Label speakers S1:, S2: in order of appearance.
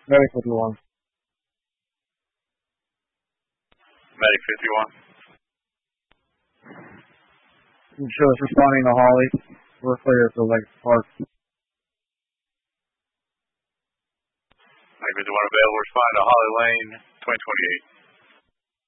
S1: Medic 51.
S2: Medic 51.
S1: Show us responding to Holly. We're clear to Lake Park.
S2: Medic 51 available. Respond to Holly Lane, 2028.